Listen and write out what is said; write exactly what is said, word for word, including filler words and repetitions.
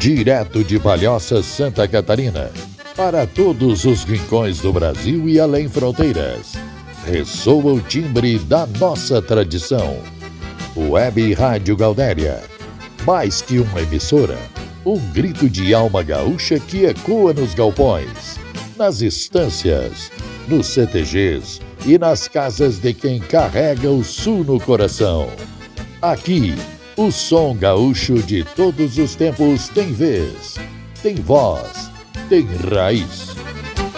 Direto de Palhoça, Santa Catarina, para todos os rincões do Brasil e além fronteiras, ressoa o timbre da nossa tradição. Web Rádio Gaudéria, mais que uma emissora, um grito de alma gaúcha que ecoa nos galpões, nas estâncias, nos C T Gs e nas casas de quem carrega o sul no coração. Aqui, o som gaúcho de todos os tempos tem vez, tem voz, tem raiz.